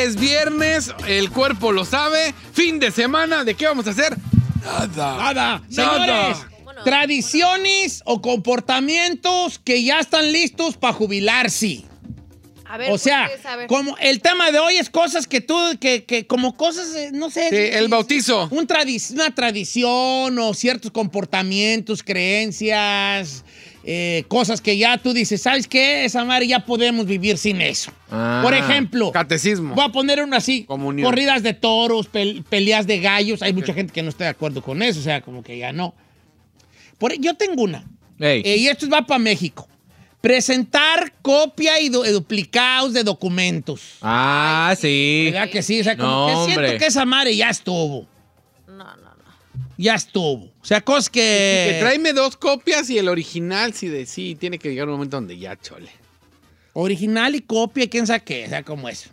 es viernes, el cuerpo lo sabe. Fin de semana, ¿de qué vamos a hacer? Nada. Señores, tradiciones o comportamientos que ya están listos para jubilarse. A ver, O sea, pues, a ver. como el tema de hoy es cosas que tú, que como cosas, no sé. Sí, el bautizo. Una tradición o ciertos comportamientos, creencias, cosas que ya tú dices, ¿sabes qué? Esa madre ya podemos vivir sin eso. Por ejemplo, Catecismo. voy a poner uno así, Comunión. corridas de toros, peleas de gallos. Hay mucha gente que no está de acuerdo con eso, o sea, como que ya no. Yo tengo una, Ey. y esto va para México. Presentar copia y duplicados de documentos. Ah, sí. ¿Verdad que sí? O sea, como No, que siento hombre. que esa madre ya estuvo. No. Ya estuvo. O sea, cosas que... Que tráeme 2 copias y el original, sí, tiene que llegar un momento donde ya chole. Original y copia, quién sabe qué. O sea, como eso.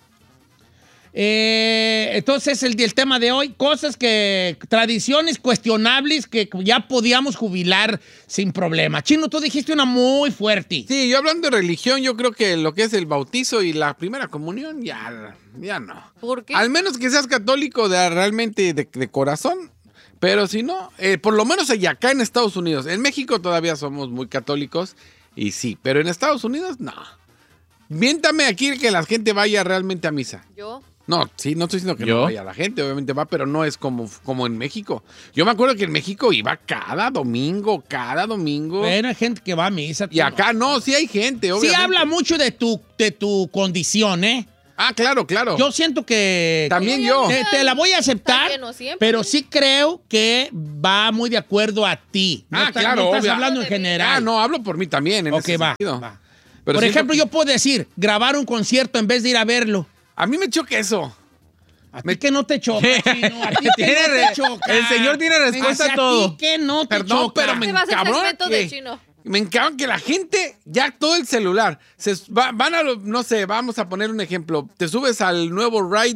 Entonces, el tema de hoy, cosas que... Tradiciones cuestionables que ya podíamos jubilar sin problema. Chino, tú dijiste una muy fuerte. Sí, yo hablando de religión, yo creo que lo que es el bautizo y la primera comunión, ya no. ¿Por qué? Al menos que seas católico realmente de corazón, pero si no, por lo menos allá acá en Estados Unidos. En México todavía somos muy católicos y sí, pero en Estados Unidos no. Miéntame aquí que la gente vaya realmente a misa. Yo. No, sí, no estoy diciendo que ¿Yo? no vaya la gente, obviamente va, pero no es como en México. Yo me acuerdo que en México iba cada domingo. Bueno, hay gente que va a misa. Y acá no, sí hay gente, Sí obviamente. habla mucho de tu condición, ¿eh? Ah, claro. Yo siento que... También yo. Te la voy a aceptar, Está lleno siempre. pero sí creo que va muy de acuerdo a ti. Ah, claro, No estás obvio. hablando en general. Ah, no, hablo por mí también en Ok, ese va. sentido. Pero Por siento ejemplo, que- yo puedo decir, grabar un concierto en vez de ir a verlo. A mí me choca eso. A ti que no te choca, Chino. A ti que Tiene no re- te choca. el señor tiene respuesta a todo. A ti que no te Perdón, choca. pero me ¿Qué va a ser encabrona segmento de que- Chino? Me encanta que la gente, ya todo el celular, van a, no sé, vamos a poner un ejemplo. Te subes al nuevo ride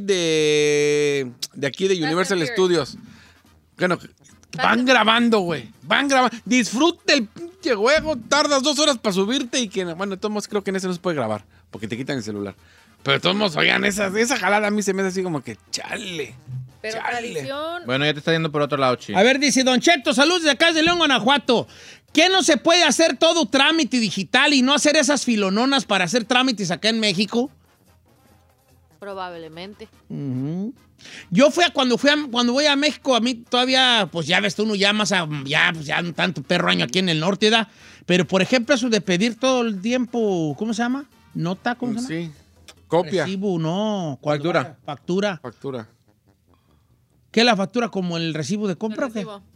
de aquí de Universal Furious. Studios. Bueno, van grabando, güey. Van grabando. Disfruta el pinche juego. Tardas 2 horas para subirte y que, bueno, de todos modos creo que en ese no se puede grabar porque te quitan el celular. Pero de todos modos, oigan, esa jalada a mí se me hace así como que chale. Pero Chale. tradición. Bueno, ya te está yendo por otro lado, Chi. A ver, dice Don Cheto, saludos de acá de León, Guanajuato. ¿Qué no se puede hacer todo trámite digital y no hacer esas filononas para hacer trámites acá en México? Probablemente. Yo cuando voy a México, a mí todavía, pues ya ves tú, uno ya más, pues ya no tanto perro año aquí en el norte, ¿da? Pero, por ejemplo, eso de pedir todo el tiempo, ¿cómo se llama? ¿Nota? ¿Cómo se llama? Sí. Copia. Recibo, no. Factura. Factura. Factura. ¿Qué es la factura? ¿Como el recibo de compra o qué? Recibo.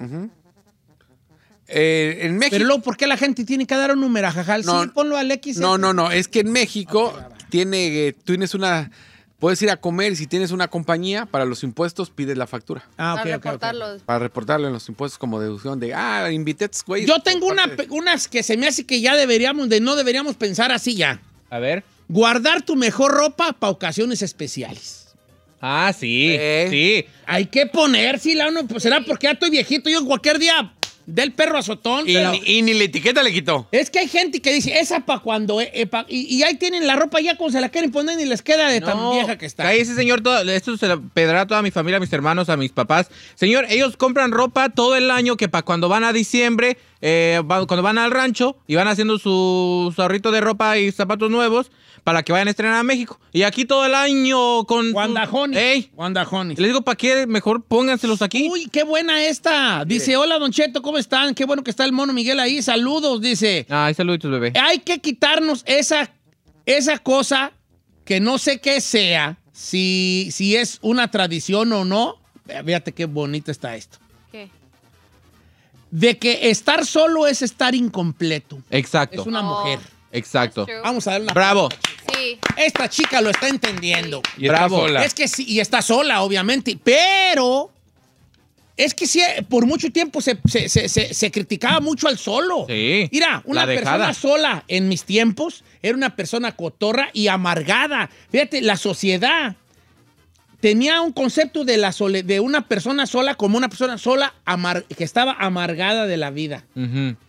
En México. Pero luego, ¿por qué la gente tiene que dar un número? Jajal? No, Sí, ponlo al X. No, es que en México tienes puedes ir a comer y si tienes una compañía, para los impuestos pides la factura. Ah, Para ok, ok, ok. reportarlos. Para reportarle en los impuestos como deducción de, invité a estos güeyes. Yo tengo Por parte de- unas que se me hace que ya no deberíamos pensar así ya. A ver. Guardar tu mejor ropa para ocasiones especiales. Ah, sí. Sí. Hay que ponérsela, uno, pues será porque ya estoy viejito, yo cualquier día del perro azotón. Y, pero y ni la etiqueta le quitó. es que hay gente que dice, esa para cuando, y ahí tienen la ropa ya cuando se la quieren poner y les queda de tan vieja que está. Ese señor, esto se lo pedirá a toda mi familia, a mis hermanos, a mis papás. Señor, ellos compran ropa todo el año que para cuando van a diciembre, cuando van al rancho y van haciendo su ahorrito de ropa y zapatos nuevos para que vayan a estrenar a México. Y aquí todo el año con... Guandajones. ¡Ey! Guandajones. Les digo, ¿para qué? Mejor pónganselos aquí. Uy, qué buena esta. Dice, hola, Don Cheto, ¿cómo están? Qué bueno que está el mono Miguel ahí. Saludos, dice. Ay, saluditos, bebé. Hay que quitarnos esa cosa que no sé qué sea, si es una tradición o no. Fíjate qué bonito está esto. ¿Qué? De que estar solo es estar incompleto. Exacto. Es una Oh. mujer. Exacto. That's true. Vamos a ver una... Bravo. Sí. Esta chica lo está entendiendo. Y está Bravo. sola. Es que sí, y está sola, obviamente, pero es que sí, por mucho tiempo se criticaba mucho al solo. Sí. Mira, una La dejada. persona sola en mis tiempos era una persona cotorra y amargada. Fíjate, la sociedad tenía un concepto de una persona sola como una persona sola que estaba amargada de la vida. Ujú.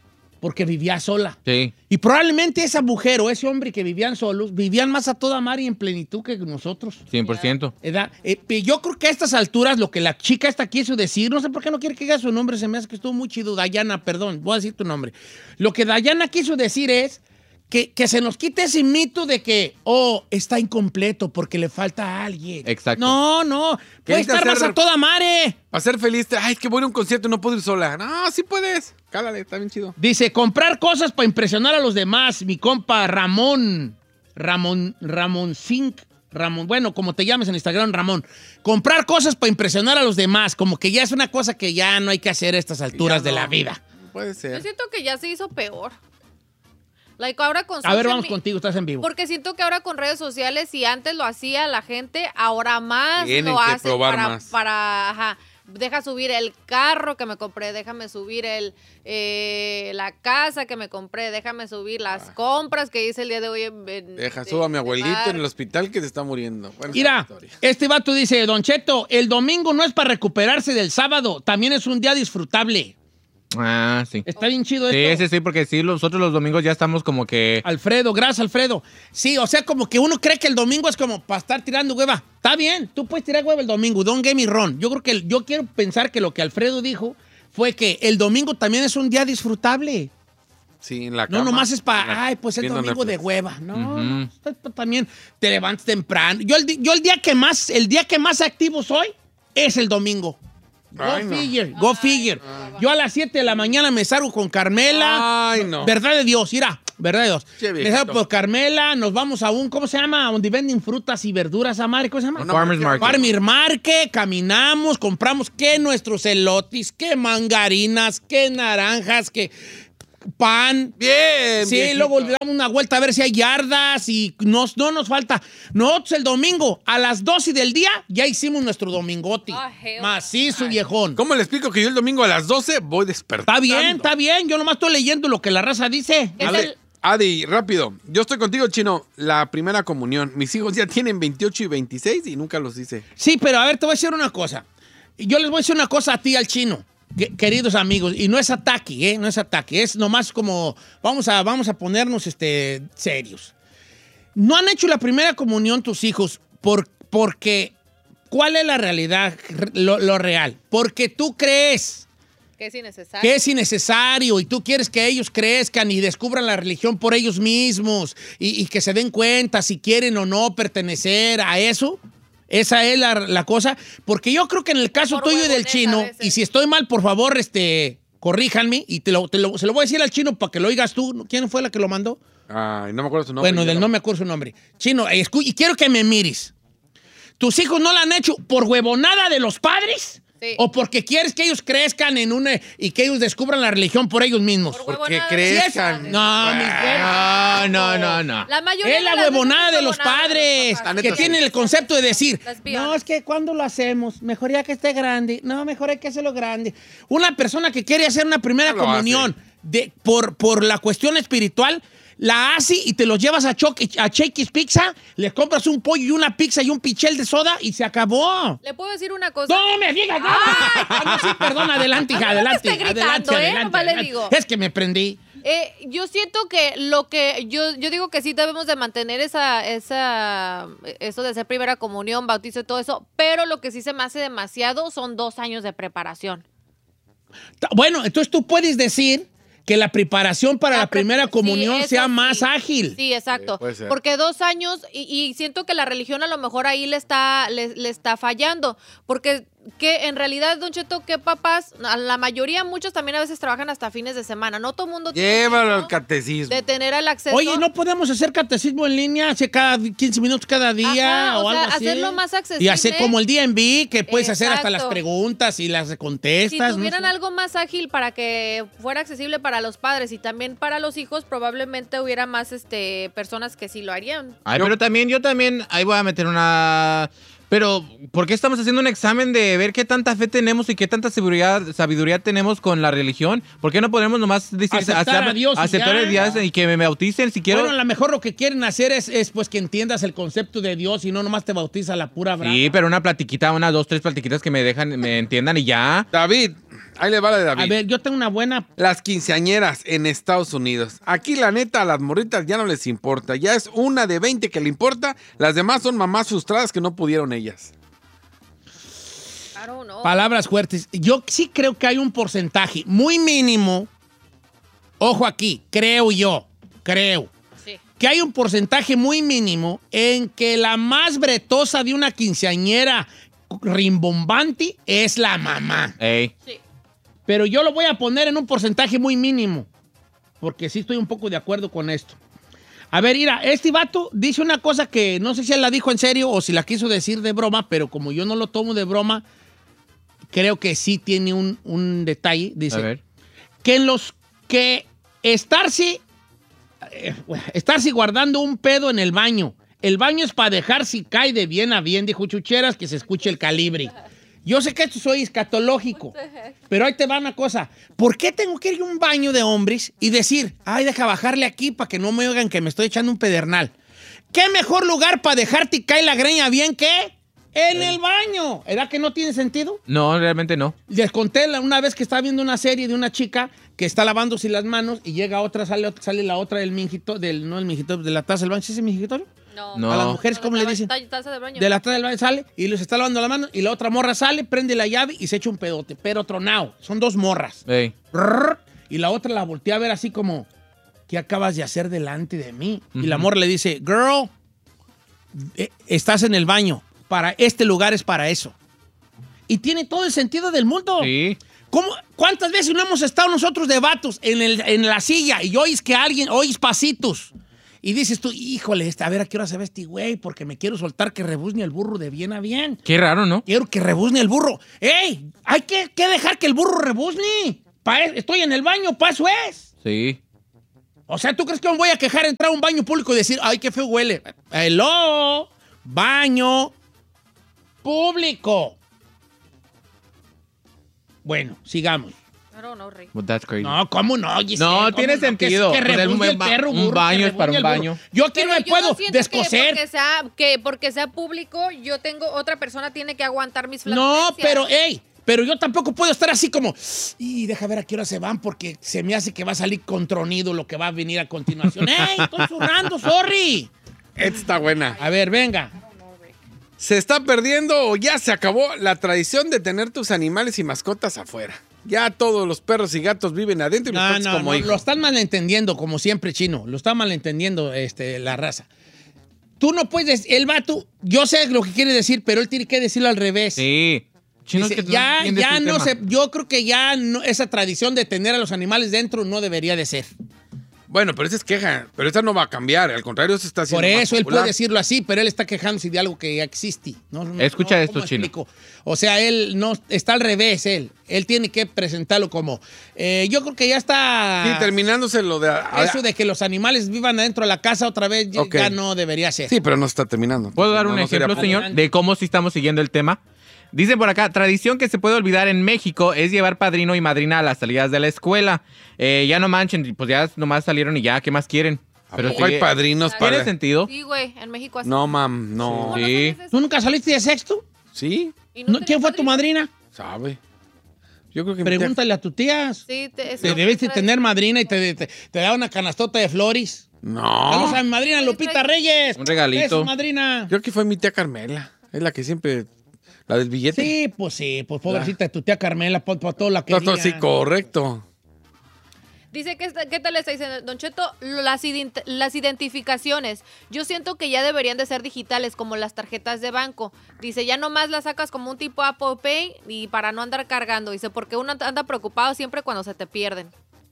porque vivía sola. Sí. Y probablemente esa mujer o ese hombre que vivían solos, vivían más a toda mar y en plenitud que nosotros. 100%. ¿Verdad? Yo creo que a estas alturas lo que la chica esta quiso decir, no sé por qué no quiere que diga su nombre, se me hace que estuvo muy chido, Dayana, perdón, voy a decir tu nombre. Lo que Dayana quiso decir es que se nos quite ese mito de que, está incompleto porque le falta a alguien. Exacto. No, puede estar más a toda mare. Para ser feliz, es que voy a un concierto y no puedo ir sola. No, sí puedes. Cálale, está bien chido. Dice, comprar cosas para impresionar a los demás. Mi compa Ramón Zink. Ramón, bueno, como te llames en Instagram, Ramón. Comprar cosas para impresionar a los demás. Como que ya es una cosa que ya no hay que hacer a estas alturas de la vida. Puede ser. Yo siento que ya se hizo peor. Ahora con a ver, vamos contigo, estás en vivo. Porque siento que ahora con redes sociales, si antes lo hacía la gente, ahora más Tienen lo que hacen probar más. deja subir el carro que me compré, déjame subir la casa que me compré, déjame subir las compras que hice el día de hoy. Suba a mi abuelito en el hospital que se está muriendo. Bueno, mira, este vato dice, Don Cheto, el domingo no es para recuperarse del sábado, también es un día disfrutable. Ah, sí. Está bien chido esto. Sí, porque sí, nosotros los domingos ya estamos como que... Alfredo, gracias, Alfredo. Sí, o sea, como que uno cree que el domingo es como para estar tirando hueva. Está bien, tú puedes tirar hueva el domingo, don't get me wrong. Yo quiero pensar que lo que Alfredo dijo fue que el domingo también es un día disfrutable. Sí, en la cama. No, nomás es para, pues el domingo Netflix. De hueva. No, también te levantas temprano. Yo el día que más activo soy es el domingo. Go figure. Yo a las 7 de la mañana me salgo con Carmela. Ay, no. Verdad de Dios, verdad de Dios. Che, me salgo por Carmela, nos vamos a ¿cómo se llama? Donde venden frutas y verduras, Amari, ¿cómo se llama? Farmer's Market. Farmer's Market, caminamos, compramos nuestros elotes, mangarinas, naranjas, pan. Bien. Sí, viejito. luego le damos una vuelta a ver si hay yardas y no nos falta. Nosotros el domingo a las 12 del día ya hicimos nuestro domingote. Macizo, viejón. ¿Cómo le explico que yo el domingo a las 12 voy despertando? Está bien. Yo nomás estoy leyendo lo que la raza dice. Adi, rápido. Yo estoy contigo, Chino. La primera comunión. Mis hijos ya tienen 28 y 26 y nunca los hice. Sí, pero a ver, te voy a decir una cosa. Yo les voy a decir una cosa a ti, al Chino. Queridos amigos, y no es ataque, no es ataque, es nomás como vamos a ponernos serios. No han hecho la primera comunión tus hijos porque ¿cuál es la realidad, lo real? Porque tú crees que es innecesario. Que es innecesario y tú quieres que ellos crezcan y descubran la religión por ellos mismos y que se den cuenta si quieren o no pertenecer a eso. Esa es la cosa, porque yo creo que en el caso tuyo y del Chino, y si estoy mal, por favor, corríjanme, y se lo voy a decir al Chino para que lo oigas tú. ¿Quién fue la que lo mandó? Ay, no me acuerdo su nombre. Bueno, no me acuerdo su nombre. Chino, y quiero que me mires. ¿Tus hijos no la han hecho por huevonada de los padres? Sí. ¿O porque quieres que ellos crezcan y que ellos descubran la religión por ellos mismos? Porque crezcan. No, mis huevos. No. La mayoría es la huevonada de los padres que sí. tienen el concepto de decir, no, es que ¿cuándo lo hacemos? Mejor ya que esté grande. No, mejor hay que hacerlo grande. Una persona que quiere hacer una primera comunión por la cuestión espiritual, la hace y te los llevas a Shakey's Pizza, les compras un pollo y una pizza y un pichel de soda y se acabó. ¿Le puedo decir una cosa? ¡No me digas nada! No, sí, perdón, adelante, hija, adelante. Le digo. Es que me prendí. Yo siento que yo digo que sí debemos de mantener eso de hacer primera comunión, bautizo y todo eso, pero lo que sí se me hace demasiado son 2 años de preparación. Bueno, entonces tú puedes decir que la preparación para la primera comunión sea más ágil. Sí, exacto. Puede ser. Porque 2 años, y siento que la religión a lo mejor ahí le está fallando. Porque que en realidad, Don Cheto, que papás, la mayoría, muchos también a veces trabajan hasta fines de semana. No todo el mundo Llévalo al catecismo. de tener el acceso. Oye, ¿no podemos hacer catecismo en línea hace cada 15 minutos cada día? Ajá, o algo así? hacerlo más accesible. Y hacer como el DMV, que puedes hacer hasta las Exacto. preguntas y las contestas. Si tuvieran no sé. algo más ágil para que fuera accesible para los padres y también para los hijos, probablemente hubiera más personas que sí lo harían. Ay, pero yo también, ahí voy a meter una... Pero, ¿por qué estamos haciendo un examen de ver qué tanta fe tenemos y qué tanta sabiduría tenemos con la religión? ¿Por qué no podemos nomás decir, aceptar a Dios aceptar el Dios y que me bauticen si quiero? Bueno, a lo mejor lo que quieren hacer es pues que entiendas el concepto de Dios y no nomás te bautiza la pura brava. Sí, pero una platiquita, 2, 3 platiquitas que me entiendan y ya. David, Ahí le va la de David. A ver, yo tengo una buena. Las quinceañeras en Estados Unidos. Aquí, la neta, a las morritas ya no les importa. Ya es una de 20 que le importa. Las demás son mamás frustradas que no pudieron ellas. I don't know. Palabras fuertes. Yo sí creo que hay un porcentaje muy mínimo. Ojo aquí, creo, Sí. que hay un porcentaje muy mínimo en que la más bretosa de una quinceañera rimbombante es la mamá. Ey. Sí. Pero yo lo voy a poner en un porcentaje muy mínimo, porque sí estoy un poco de acuerdo con esto. A ver, mira, este vato dice una cosa que no sé si él la dijo en serio o si la quiso decir de broma, pero como yo no lo tomo de broma, creo que sí tiene un detalle. A Dice ver. que en los que estarse guardando un pedo en el baño. El baño es para dejar si cae de bien a bien, dijo Chucheras, que se escuche el calibre. Yo sé que esto soy escatológico, pero ahí te va una cosa. ¿Por qué tengo que ir a un baño de hombres y decir, ay, deja bajarle aquí para que no me oigan que me estoy echando un pedernal? ¿Qué mejor lugar para dejarte caer la greña bien que en el baño? ¿Era que no tiene sentido? No, realmente no. Les conté una vez que estaba viendo una serie de una chica que está lavándose las manos y llega otra, sale la otra del mingito, no el mingito, de la taza del baño. ¿Sí es el mingitorio? No. A las mujeres, ¿cómo le dicen? Taza de baño. De la taza del baño sale y les está lavando las manos y la otra morra sale, prende la llave y se echa un pedote, pero tronado. Son dos morras. Ey. Brrr, y la otra la voltea a ver así como, ¿qué acabas de hacer delante de mí? Y la morra le dice, girl, estás en el baño. Este lugar es para eso. Y tiene todo el sentido del mundo. Sí. ¿Cuántas veces no hemos estado nosotros de vatos en la silla y oyes que alguien, oyes pasitos? Y dices tú, híjole, a ver a qué hora se ve este güey, porque me quiero soltar que rebuzne el burro de bien a bien. Qué raro, ¿no? Quiero que rebuzne el burro. ¡Ey! Hay que dejar que el burro rebuzne. Estoy en el baño, pa' eso es. Sí. O sea, ¿tú crees que me voy a quejar entrar a un baño público y decir, ay, qué feo huele? Hello, baño público. Bueno, sigamos. I don't know, Rick. But that's crazy. No, ¿cómo no? Giselle? No, ¿Cómo tiene sentido. Que rebuzne el perro, Un burro, baño que es para rebuzne un el burro. baño. Yo aquí no me Pero yo puedo siento descoser. Que porque sea público, otra persona tiene que aguantar mis No, flatulencias. pero yo tampoco puedo estar así como, y deja ver a qué hora se van porque se me hace que va a salir contronido lo que va a venir a continuación. ¡Ey, estoy zurrando, sorry! Esta está buena. A ver, venga. Se está perdiendo o ya se acabó la tradición de tener tus animales y mascotas afuera. Ya todos los perros y gatos viven adentro y los tratas como hijos. Lo están malentendiendo, como siempre, Chino. Lo está malentendiendo la raza. Tú no puedes, el vato, yo sé lo que quiere decir, pero él tiene que decirlo al revés. Sí. Chino, Dice, es que ya no entiendes el no tema. sé, yo creo que ya esa tradición de tener a los animales dentro no debería de ser. Bueno, pero esa es queja. Pero esta no va a cambiar. Al contrario, se está haciendo Por más eso él popular. puede decirlo así, pero él está quejándose de algo que ya existe. Escucha esto, ¿cómo Chino. explico? O sea, él no está al revés, él tiene que presentarlo como, yo creo que ya está... Sí, terminándose lo de... Eso de que los animales vivan adentro de la casa otra vez Ok. ya no debería ser. Sí, pero no está terminando. ¿Puedo dar No, un no sería ejemplo, poco. señor, de cómo sí estamos siguiendo el tema? Dicen por acá, tradición que se puede olvidar en México es llevar padrino y madrina a las salidas de la escuela. Ya no manchen, pues ya nomás salieron y ya, ¿qué más quieren? ¿A poco hay padrinos ¿Tiene para...? sentido? Sí, güey, en México así. No, mam, no. ¿Cómo no Sí. sabes eso? ¿Tú nunca saliste de sexto? ¿Sí? ¿Y ¿No? tenías ¿Quién fue tu padrino? madrina? ¿Sabe? Yo creo que... Pregúntale a tu tías. Sí, Te debiste tener madrina y te da una canastota de flores. Vamos No. a mi madrina Lupita Reyes. Un regalito. Eso, madrina. Creo que fue mi tía Carmela. Es la que siempre... La del billete. Sí, pues pobrecita de tu tía Carmela, por todo la que Todo sí, correcto. Dice que ¿qué tal le está diciendo? Don Cheto, las identificaciones. Yo siento que ya deberían de ser digitales, como las tarjetas de banco. Dice, ya nomás las sacas como un tipo Apple Pay y para no andar cargando. Dice, porque uno anda preocupado siempre cuando se te pierden.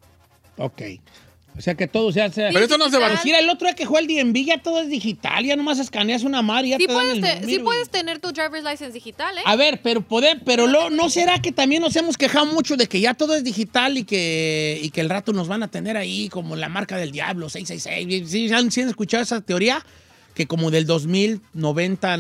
Ok. O sea que todo se hace... Pero eso no se va a... Pues mira, el otro día que juega el DMV ya todo es digital, ya nomás escaneas una mar y ya Sí te dan puedes, el número. puedes tener tu driver's license digital, ¿eh? A ver, pero ¿no será que también nos hemos quejado mucho de que ya todo es digital y que el rato nos van a tener ahí como la marca del diablo, 666? ¿Sí han escuchado esa teoría? Que como del 2000, 90,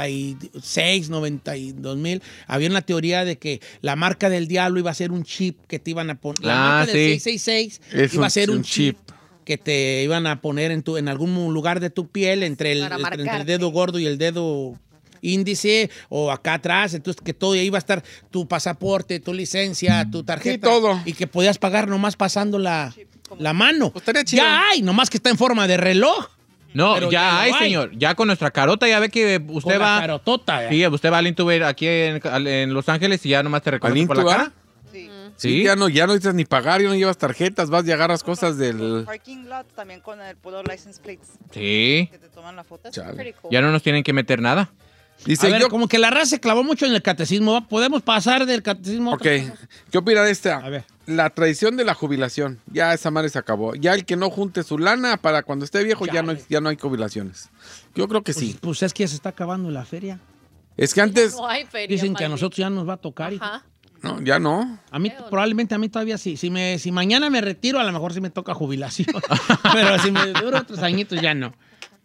96, 90 y 2000, había una teoría de que la marca del diablo iba a ser un chip que te iban a poner. La marca del 666 iba a ser un chip que te iban a poner en algún lugar de tu piel entre el Para dedo marcarte. gordo y el dedo índice o acá atrás, entonces que todo ahí iba a estar tu pasaporte, tu licencia, tu tarjeta. Sí, todo. Y que podías pagar nomás pasando la mano. Pues estaría chido. Ya hay, nomás que está en forma de reloj. No, Pero ya ya hay, lo hay. señor. Ya con nuestra carota, ya ve que usted Con la va... carotota. Sí, usted va al Intuber aquí en Los Ángeles y ya nomás te reconoce por la Intubar? cara. Sí. Sí, ya no necesitas ni pagar, ya no llevas tarjetas, vas y agarras cosas del... Parking lot también con el puro license plates. Sí. Que te toman la foto. Chale. Pretty cool. Ya no nos tienen que meter nada. Dice, A ver, yo... como que la raza se clavó mucho en el catecismo. ¿Podemos pasar del catecismo a Ok, otra cosa? ¿qué opina de esta? A ver. La tradición de la jubilación. Ya esa madre se acabó. Ya el que no junte su lana para cuando esté viejo ya no hay jubilaciones. Yo creo que sí. Pues es que ya se está acabando la feria. Es que antes... No hay feria, Dicen que a maldito. nosotros ya nos va a tocar. hijo. Ajá. No, ya no. A mí, Creo, ¿no? probablemente a mí todavía sí. Si mañana me retiro, a lo mejor sí me toca jubilación. Pero si me dura otros añitos, ya no.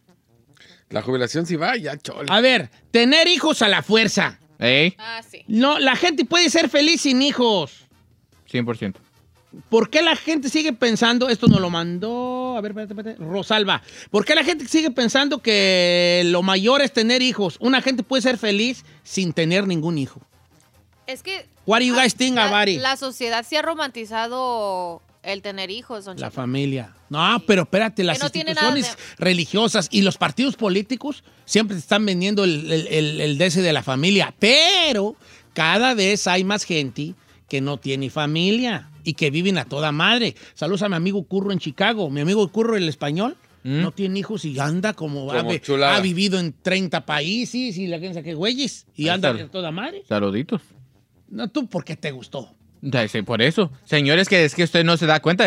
La jubilación sí va, ya chole. A ver, tener hijos a la fuerza. ¿Eh? Ah, sí. No, la gente puede ser feliz sin hijos. 100%. ¿Por qué la gente sigue pensando, esto nos lo mandó, a ver, espérate, Rosalba, ¿por qué la gente sigue pensando que lo mayor es tener hijos? Una gente puede ser feliz sin tener ningún hijo. Es que... What do you guys think about it? La sociedad sí ha romantizado el tener hijos, don La Cheto. familia. No, pero espérate, las no tiene nada instituciones religiosas y los partidos políticos siempre te están vendiendo el deseo de la familia, pero cada vez hay más gente que no tiene familia y que viven a toda madre. Saludos a mi amigo Curro en Chicago. Mi amigo Curro, el español, no tiene hijos y anda como chulada. ha vivido en 30 países y la gente que güeyes y Ahí anda está. a toda madre. Saluditos. No, tú, ¿por qué te gustó? Sí, por eso. Señores, que es que usted no se da cuenta.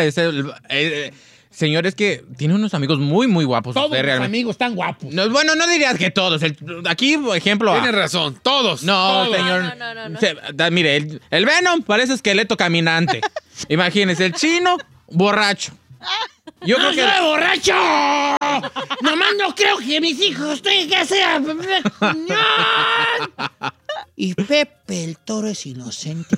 Señores, que tiene unos amigos muy, muy guapos. Todos usted mis realmente. amigos están guapos. No, bueno, no dirías que todos. Aquí, por ejemplo. Tienes razón, todos. No, todos. señor. No. Mire, el Venom parece esqueleto caminante. Imagínese, el chino, borracho. Yo creo ¡No que. soy borracho! Nomás no creo que mis hijos tengan que ser... ¡No! Y Pepe el Toro es inocente.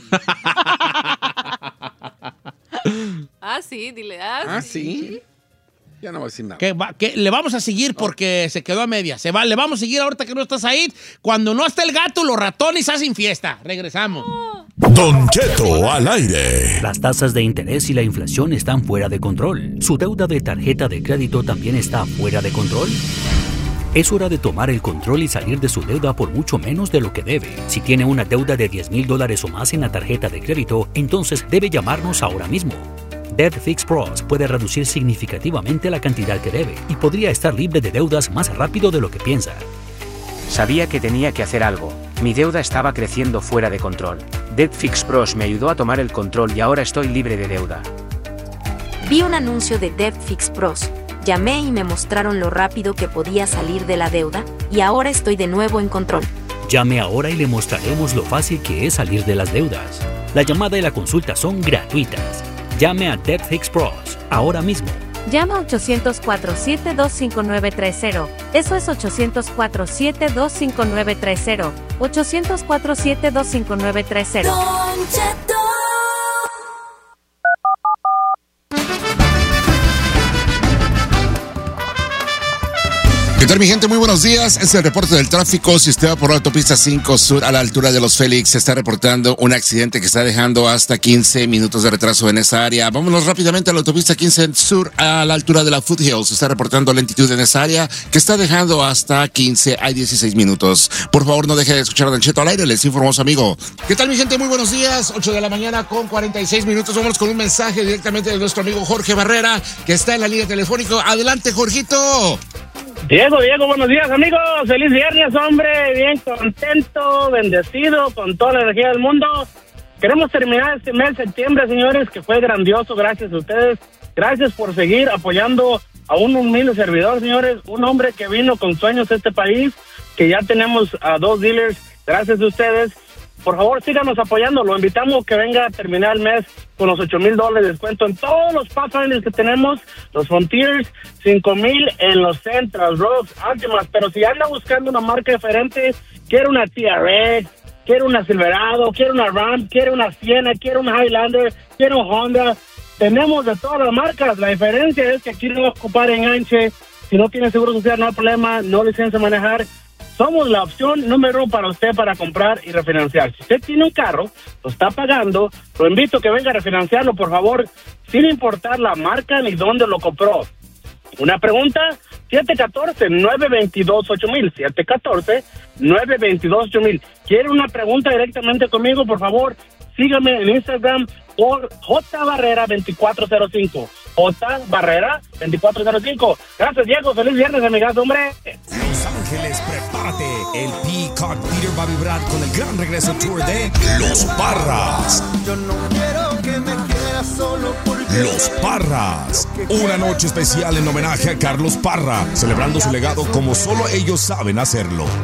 Ah, sí, dile. Ah, sí. Ya no voy a decir nada. Que le vamos a seguir porque se quedó a media. Le vamos a seguir ahorita que no estás ahí. Cuando no está el gato, los ratones hacen fiesta. Regresamos. Don Cheto al aire. Las tasas de interés y la inflación están fuera de control. ¿Su deuda de tarjeta de crédito también está fuera de control? Es hora de tomar el control y salir de su deuda por mucho menos de lo que debe. Si tiene una deuda de $10,000 o más en la tarjeta de crédito, entonces debe llamarnos ahora mismo. Debt Fix Pros puede reducir significativamente la cantidad que debe y podría estar libre de deudas más rápido de lo que piensa. Sabía que tenía que hacer algo. Mi deuda estaba creciendo fuera de control. Debt Fix Pros me ayudó a tomar el control y ahora estoy libre de deuda. Vi un anuncio de Debt Fix Pros. Llamé y me mostraron lo rápido que podía salir de la deuda y ahora estoy de nuevo en control. Llame ahora y le mostraremos lo fácil que es salir de las deudas. La llamada y la consulta son gratuitas. Llame a Debt Fix Pros ahora mismo. Llama 800-472-5930. Eso es 800-472-5930. 800-472-5930. Don Cheto. ¿Qué tal, mi gente? Muy buenos días. Es el reporte del tráfico. Si usted va por la autopista 5 Sur a la altura de Los Félix, se está reportando un accidente que está dejando hasta 15 minutos de retraso en esa área. Vámonos rápidamente a la autopista 15 Sur a la altura de la Foothills. Se está reportando lentitud en esa área que está dejando hasta 15 a 16 minutos. Por favor, no deje de escuchar a Don Cheto al aire. Les informó su amigo. ¿Qué tal, mi gente? Muy buenos días. 8 de la mañana con 46 minutos. Vamos con un mensaje directamente de nuestro amigo Jorge Barrera, que está en la línea telefónica. Adelante, Jorgito. Diego, buenos días, amigos. Feliz viernes, hombre. Bien contento, bendecido, con toda la energía del mundo. Queremos terminar este mes de septiembre, señores, que fue grandioso. Gracias a ustedes. Gracias por seguir apoyando a un humilde servidor, señores. Un hombre que vino con sueños a este país, que ya tenemos a 2 dealers. Gracias a ustedes. Por favor, síganos apoyando. Lo invitamos que venga a terminar el mes con los $8,000 de descuento en todos los Pathfinders que tenemos, los Frontiers, $5,000 en los Central, Rocks, Altimas. Pero si anda buscando una marca diferente, quiere una TRX, quiere una Silverado, quiere una Ram, quiere una Siena, quiere una Highlander, quiere un Honda, tenemos de todas las marcas. La diferencia es que aquí no va a ocupar enganche. Si no tiene seguro social, no hay problema, no licencia a manejar. somos la opción número 1 para usted para comprar y refinanciar. Si usted tiene un carro, lo está pagando, lo invito a que venga a refinanciarlo, por favor, sin importar la marca ni dónde lo compró. Una pregunta, 714-922-8000, 714-922-8000. ¿Quiere una pregunta directamente conmigo? Por favor, sígame en Instagram por jbarrera2405. jbarrera2405. Gracias, Diego. Feliz viernes, amigas, hombre. Los Ángeles, prepárate. El Peacock Theater va a vibrar con el gran regreso tour de Los Parras. Yo no quiero que me quieras solo porque Los Parras. Una noche especial en homenaje a Carlos Parra, celebrando su legado como solo ellos saben hacerlo.